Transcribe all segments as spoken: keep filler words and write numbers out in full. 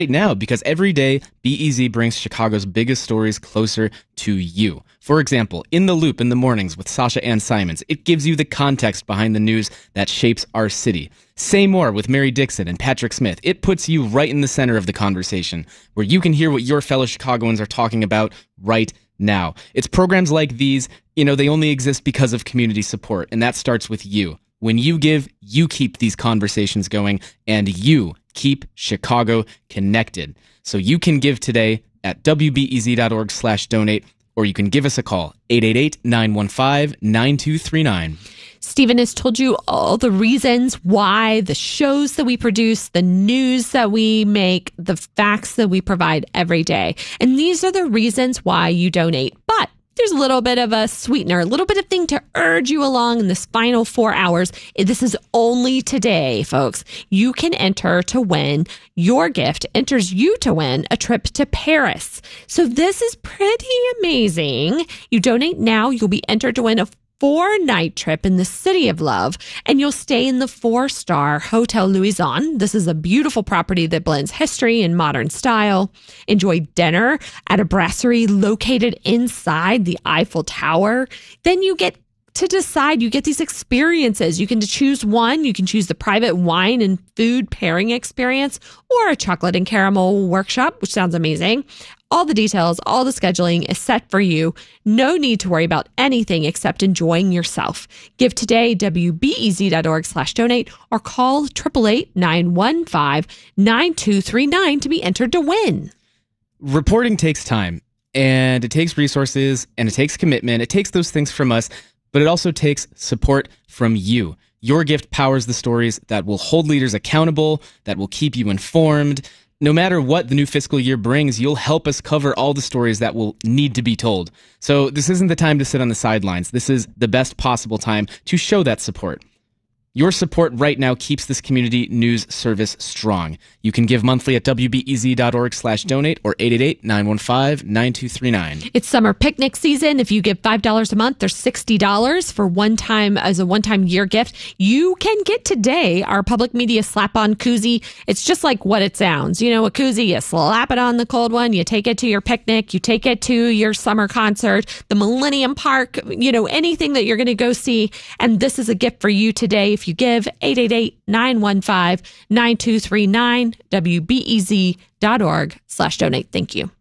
right now, because every day, Be Easy brings Chicago's biggest stories closer to you. For example, In the Loop in the mornings with Sasha Ann Simons, it gives you the context behind the news that shapes our city. Say More with Mary Dixon and Patrick Smith. It puts you right in the center of the conversation, where you can hear what your fellow Chicagoans are talking about right now. It's programs like these, you know, they only exist because of community support, and that starts with you. When you give, you keep these conversations going, and you keep Chicago connected. So you can give today at w b e z dot org slash donate, or you can give us a call, eight eight eight, nine one five, nine two three nine. Stephen has told you all the reasons why, the shows that we produce, the news that we make, the facts that we provide every day. And these are the reasons why you donate. But there's a little bit of a sweetener, a little bit of thing to urge you along in this final four hours. This is only today, folks. You can enter to win. Your gift enters you to win a trip to Paris. So this is pretty amazing. You donate now, you'll be entered to win a four-night trip in the City of Love, and you'll stay in the four-star Hotel Louison. This is a beautiful property that blends history and modern style. Enjoy dinner at a brasserie located inside the Eiffel Tower. Then you get to decide, you get these experiences. You can choose one. You can choose the private wine and food pairing experience, or a chocolate and caramel workshop, which sounds amazing. All the details, all the scheduling is set for you. No need to worry about anything except enjoying yourself. Give today, w b e z dot org slash donate, or call eight eight eight, nine one five, nine two three nine to be entered to win. Reporting takes time, and it takes resources, and it takes commitment. It takes those things from us, but it also takes support from you. Your gift powers the stories that will hold leaders accountable, that will keep you informed. No matter what the new fiscal year brings, you'll help us cover all the stories that will need to be told. So this isn't the time to sit on the sidelines. This is the best possible time to show that support. Your support right now keeps this community news service strong. You can give monthly at w b e z dot org slash donate or eight eight eight, nine one five, nine two three nine. It's summer picnic season. If you give five dollars a month, there's sixty dollars for one time as a one-time year gift. You can get today our public media slap-on koozie. It's just like what it sounds. You know, a koozie, you slap it on the cold one, you take it to your picnic, you take it to your summer concert, the Millennium Park, you know, anything that you're going to go see. And this is a gift for you today. If you give, eight eight eight, nine one five, nine two three nine, w b e z dot org slash donate. Thank you.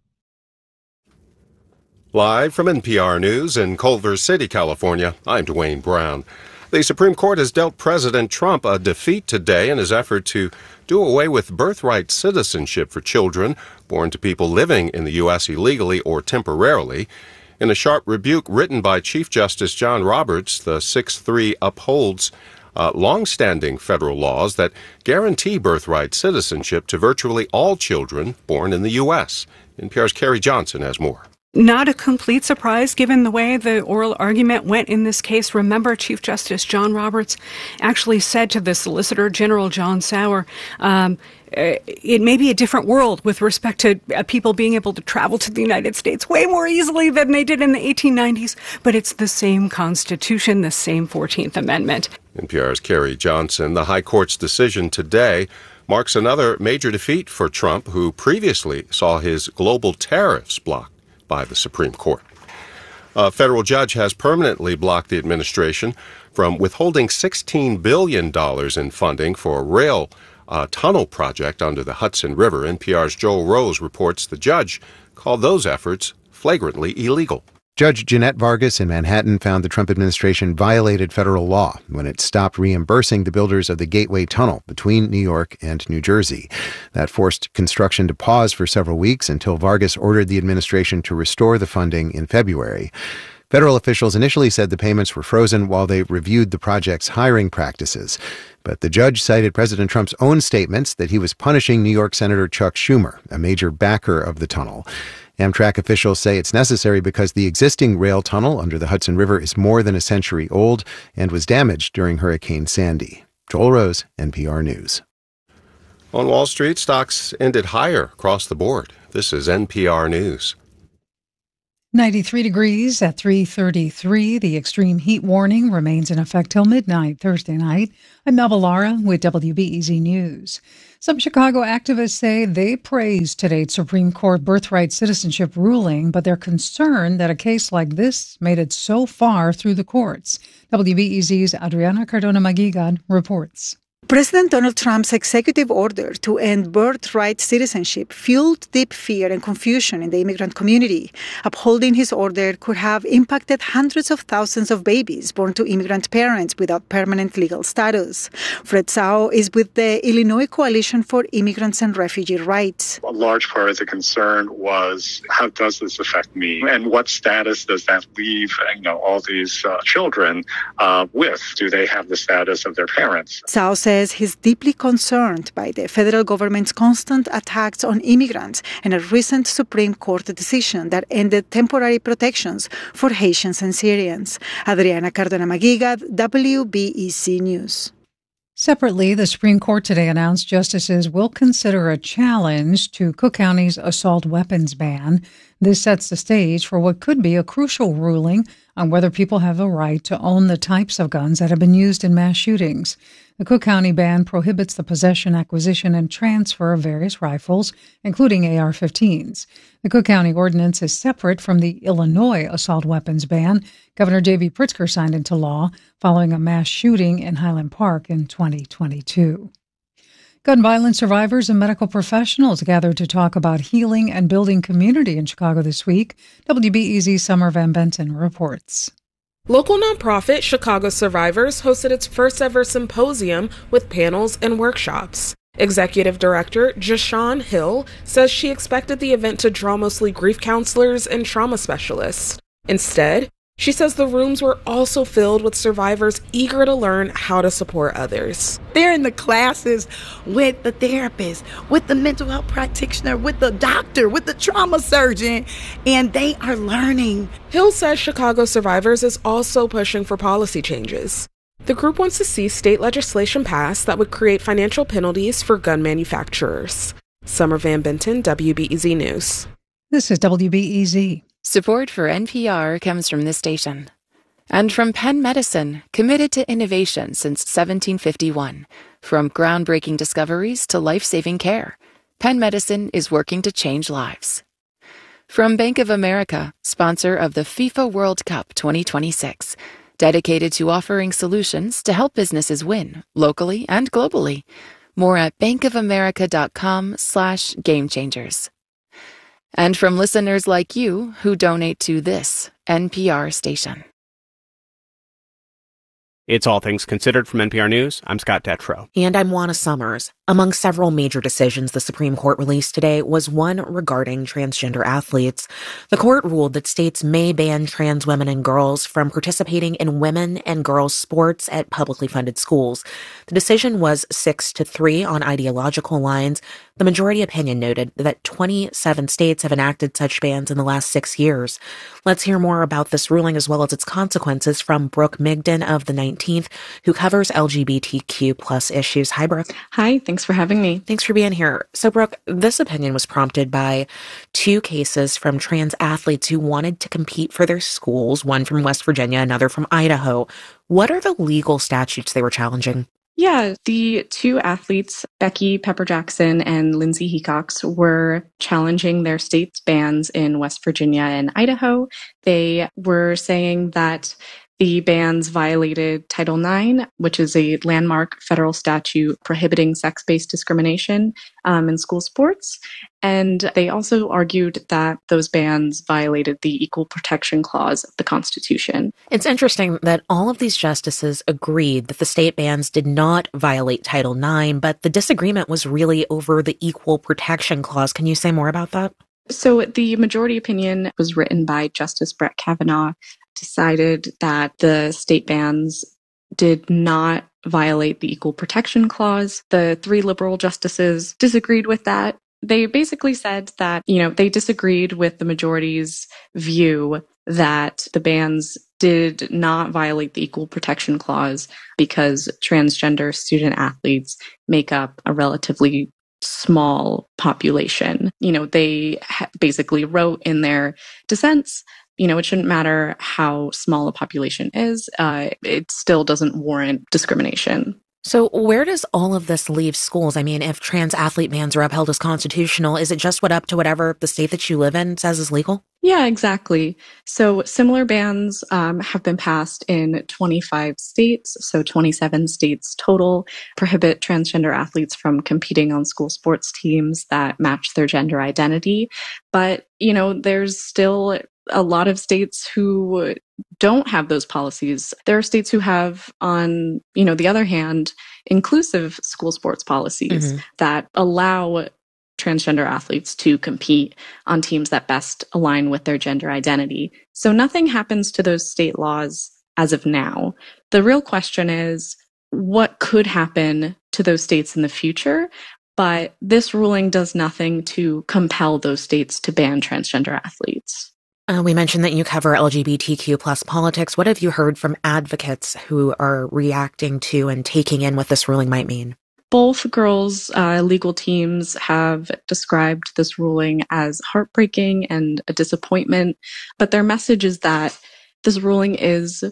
Live from N P R News in Culver City, California, I'm Dwayne Brown. The Supreme Court has dealt President Trump a defeat today in his effort to do away with birthright citizenship for children born to people living in the U S illegally or temporarily. In a sharp rebuke written by Chief Justice John Roberts, the six three upholds Uh, long-standing federal laws that guarantee birthright citizenship to virtually all children born in the U S. N P R's Carrie Johnson has more. Not a complete surprise given the way the oral argument went in this case. Remember, Chief Justice John Roberts actually said to the Solicitor General John Sauer, um, it may be a different world with respect to uh, people being able to travel to the United States way more easily than they did in the eighteen nineties, but it's the same Constitution, the same fourteenth Amendment. N P R's Carrie Johnson. The High Court's decision today marks another major defeat for Trump, who previously saw his global tariffs blocked by the Supreme Court. A federal judge has permanently blocked the administration from withholding sixteen billion dollars in funding for a rail uh, tunnel project under the Hudson River. N P R's Joel Rose reports the judge called those efforts flagrantly illegal. Judge Jeanette Vargas in Manhattan found the Trump administration violated federal law when it stopped reimbursing the builders of the Gateway Tunnel between New York and New Jersey. That forced construction to pause for several weeks until Vargas ordered the administration to restore the funding in February. Federal officials initially said the payments were frozen while they reviewed the project's hiring practices. But the judge cited President Trump's own statements that he was punishing New York Senator Chuck Schumer, a major backer of the tunnel. Amtrak officials say it's necessary because the existing rail tunnel under the Hudson River is more than a century old and was damaged during Hurricane Sandy. Joel Rose, N P R News. On Wall Street, stocks ended higher across the board. This is N P R News. ninety-three degrees at three thirty-three. The extreme heat warning remains in effect till midnight Thursday night. I'm Melba Lara with W B E Z News. Some Chicago activists say they praised today's Supreme Court birthright citizenship ruling, but they're concerned that a case like this made it so far through the courts. W B E Z's Adriana Cardona-Maguigad reports. President Donald Trump's executive order to end birthright citizenship fueled deep fear and confusion in the immigrant community. Upholding his order could have impacted hundreds of thousands of babies born to immigrant parents without permanent legal status. Fred Tsao is with the Illinois Coalition for Immigrants and Refugee Rights. A large part of the concern was, how does this affect me? And what status does that leave, you know, all these uh, children uh, with? Do they have the status of their parents? Tsao says he's deeply concerned by the federal government's constant attacks on immigrants and a recent Supreme Court decision that ended temporary protections for Haitians and Syrians. Adriana Cardona-Maguigad, W B E Z News. Separately, the Supreme Court today announced justices will consider a challenge to Cook County's assault weapons ban. This sets the stage for what could be a crucial ruling on whether people have a right to own the types of guns that have been used in mass shootings. The Cook County ban prohibits the possession, acquisition, and transfer of various rifles, including A R fifteens. The Cook County ordinance is separate from the Illinois assault weapons ban Governor J B Pritzker signed into law following a mass shooting in Highland Park in twenty twenty-two. Gun violence survivors and medical professionals gathered to talk about healing and building community in Chicago this week. W B E Z's Summer Van Benton reports. Local nonprofit Chicago Survivors hosted its first ever symposium with panels and workshops. Executive Director Jashawn Hill says she expected the event to draw mostly grief counselors and trauma specialists. Instead, she says the rooms were also filled with survivors eager to learn how to support others. They're in the classes with the therapist, with the mental health practitioner, with the doctor, with the trauma surgeon, and they are learning. Hill says Chicago Survivors is also pushing for policy changes. The group wants to see state legislation passed that would create financial penalties for gun manufacturers. Summer Van Benton, W B E Z News. This is W B E Z. Support for N P R comes from this station. And from Penn Medicine, committed to innovation since seventeen fifty-one. From groundbreaking discoveries to life-saving care, Penn Medicine is working to change lives. From Bank of America, sponsor of the FIFA World Cup twenty twenty-six, dedicated to offering solutions to help businesses win, locally and globally. More at bankofamerica.com slash game changers. And from listeners like you who donate to this N P R station. It's All Things Considered from N P R News. I'm Scott Detrow. And I'm Juana Summers. Among several major decisions the Supreme Court released today was one regarding transgender athletes. The court ruled that states may ban trans women and girls from participating in women and girls sports at publicly funded schools. The decision was six to three on ideological lines. The majority opinion noted that twenty-seven states have enacted such bans in the last six years. Let's hear more about this ruling as well as its consequences from Brooke Migden of the nineteenth, who covers L G B T Q plus issues. Hi, Brooke. Hi, thanks for having me. Thanks for being here. So, Brooke, this opinion was prompted by two cases from trans athletes who wanted to compete for their schools, one from West Virginia, another from Idaho. What are the legal statutes they were challenging? Yeah, the two athletes, Becky Pepper Jackson and Lindsay Hecox, were challenging their state's bans in West Virginia and Idaho. They were saying that the bans violated Title nine, which is a landmark federal statute prohibiting sex-based discrimination um, in school sports. And they also argued that those bans violated the Equal Protection Clause of the Constitution. It's interesting that all of these justices agreed that the state bans did not violate Title nine, but the disagreement was really over the Equal Protection Clause. Can you say more about that? So the majority opinion was written by Justice Brett Kavanaugh, decided that the state bans did not violate the Equal Protection Clause. The three liberal justices disagreed with that. They basically said that, you know, they disagreed with the majority's view that the bans did not violate the Equal Protection Clause because transgender student athletes make up a relatively small population. You know, they ha- basically wrote in their dissents, you know, it shouldn't matter how small a population is. Uh, it still doesn't warrant discrimination. So where does all of this leave schools? I mean, if trans athlete bans are upheld as constitutional, is it just what up to whatever the state that you live in says is legal? Yeah, exactly. So similar bans um, have been passed in twenty-five states, so twenty-seven states total, prohibit transgender athletes from competing on school sports teams that match their gender identity. But, you know, there's still a lot of states who don't have those policies. There are states who have, on, you know, the other hand, inclusive school sports policies mm-hmm. that allow transgender athletes to compete on teams that best align with their gender identity. So nothing happens to those state laws as of now. The real question is, what could happen to those states in the future? But this ruling does nothing to compel those states to ban transgender athletes. Uh, we mentioned that you cover L G B T Q plus politics. What have you heard from advocates who are reacting to and taking in what this ruling might mean? Both girls' uh, legal teams have described this ruling as heartbreaking and a disappointment, but their message is that this ruling is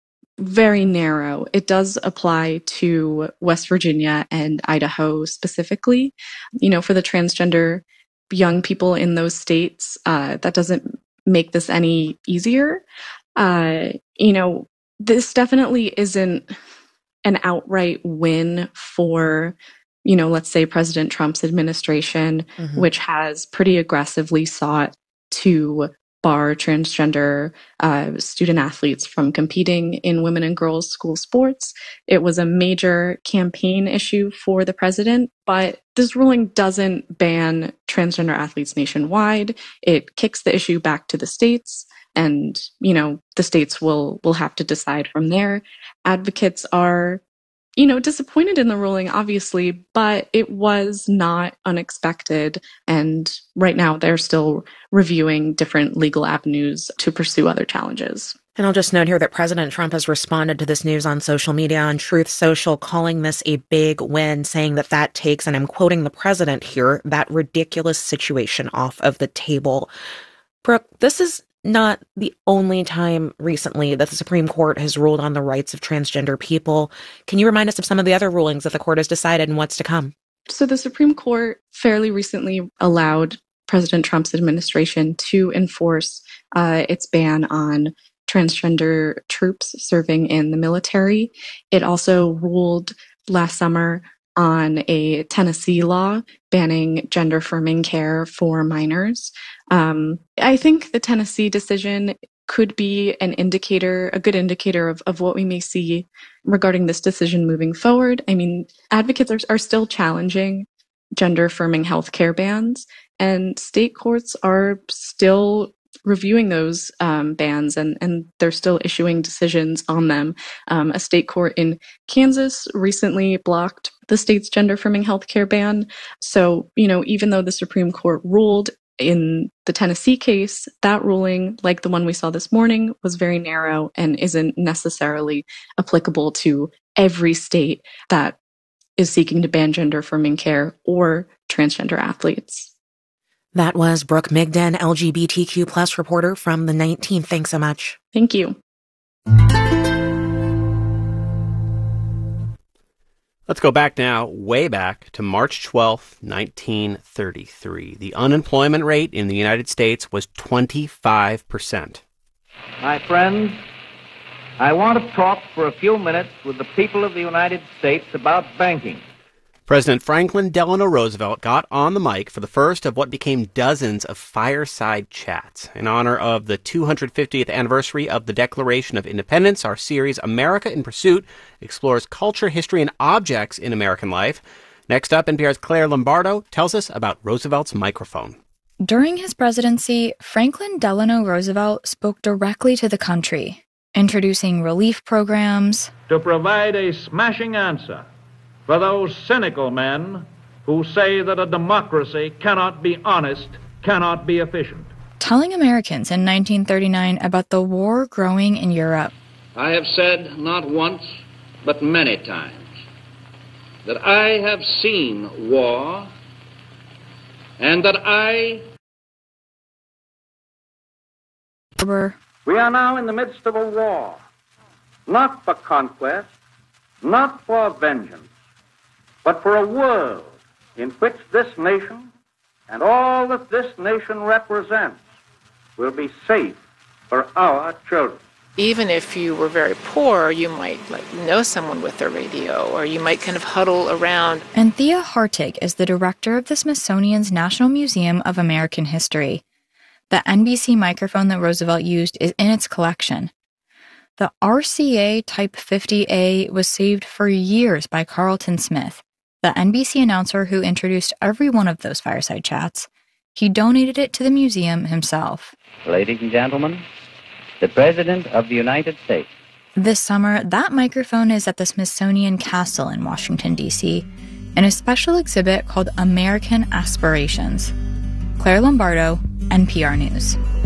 very narrow. It does apply to West Virginia and Idaho specifically. You know, for the transgender young people in those states, uh, that doesn't make this any easier. Uh, you know, this definitely isn't an outright win for, you know, let's say President Trump's administration, mm-hmm. which has pretty aggressively sought to bar transgender uh, student athletes from competing in women and girls school sports. It was a major campaign issue for the president, but this ruling doesn't ban transgender athletes nationwide. It kicks the issue back to the states, and, you know, the states will will have to decide from there. Advocates are, you know, disappointed in the ruling, obviously, but it was not unexpected. And right now they're still reviewing different legal avenues to pursue other challenges. And I'll just note here that President Trump has responded to this news on social media, on Truth Social, calling this a big win, saying that that takes, and I'm quoting the president here, that ridiculous situation off of the table. Brooke, this is not the only time recently that the Supreme Court has ruled on the rights of transgender people. Can you remind us of some of the other rulings that the court has decided and what's to come? So the Supreme Court fairly recently allowed President Trump's administration to enforce uh, its ban on transgender troops serving in the military. It also ruled last summer on a Tennessee law banning gender-affirming care for minors. Um, I think the Tennessee decision could be an indicator, a good indicator of, of what we may see regarding this decision moving forward. I mean, advocates are, are still challenging gender-affirming healthcare bans, and state courts are still reviewing those um, bans, and, and they're still issuing decisions on them. Um, a state court in Kansas recently blocked the state's gender-affirming healthcare ban. So, you know, even though the Supreme Court ruled in the Tennessee case, that ruling, like the one we saw this morning, was very narrow and isn't necessarily applicable to every state that is seeking to ban gender-affirming care or transgender athletes. That was Brooke Migden, L G B T Q plus reporter from the nineteenth. Thanks so much. Thank you. Let's go back now, way back to March twelfth, nineteen thirty-three. The unemployment rate in the United States was twenty-five percent. My friends, I want to talk for a few minutes with the people of the United States about banking. President Franklin Delano Roosevelt got on the mic for the first of what became dozens of fireside chats. In honor of the two hundred fiftieth anniversary of the Declaration of Independence, our series America in Pursuit explores culture, history, and objects in American life. Next up, N P R's Claire Lombardo tells us about Roosevelt's microphone. During his presidency, Franklin Delano Roosevelt spoke directly to the country, introducing relief programs to provide a smashing answer for those cynical men who say that a democracy cannot be honest, cannot be efficient. Telling Americans in nineteen thirty-nine about the war growing in Europe. I have said not once, but many times, that I have seen war and that I... We are now in the midst of a war, not for conquest, not for vengeance, but for a world in which this nation and all that this nation represents will be safe for our children. Even if you were very poor, you might like know someone with a radio, or you might kind of huddle around. Anthea Hartig is the director of the Smithsonian's National Museum of American History. The N B C microphone that Roosevelt used is in its collection. The R C A Type fifty A was saved for years by Carlton Smith, the N B C announcer who introduced every one of those fireside chats. He donated it to the museum himself. Ladies and gentlemen, the President of the United States. This summer, that microphone is at the Smithsonian Castle in Washington, D C, in a special exhibit called American Aspirations. Claire Lombardo, N P R News.